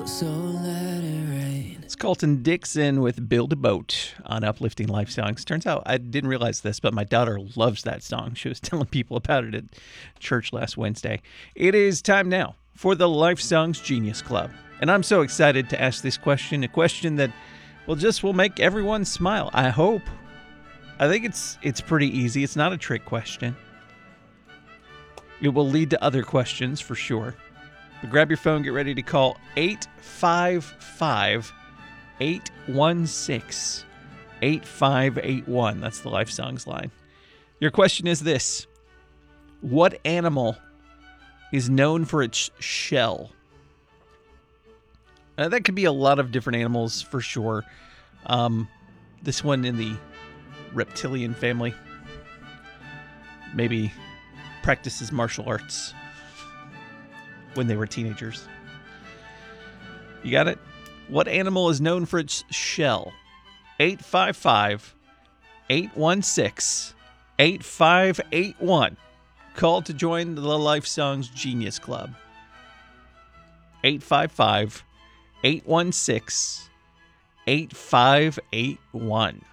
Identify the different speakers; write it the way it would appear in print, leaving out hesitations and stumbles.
Speaker 1: So let it rain.
Speaker 2: It's Colton Dixon with Build a Boat on Uplifting Life Songs. Turns out I didn't realize this, but my daughter loves that song. She was telling people about it at church last Wednesday. It is time now for the Life Songs Genius Club. And I'm so excited to ask this question, a question that will make everyone smile. I hope. I think it's pretty easy. It's not a trick question. It will lead to other questions for sure. But grab your phone, get ready to call 855-816-8581. That's the Life Songs line. Your question is this: what animal is known for its shell? That could be a lot of different animals for sure. This one in the reptilian family. Maybe practices martial arts when they were teenagers. You got it? What animal is known for its shell? 855-816-8581. Call to join the Life Songs Genius Club. 855-816-8581.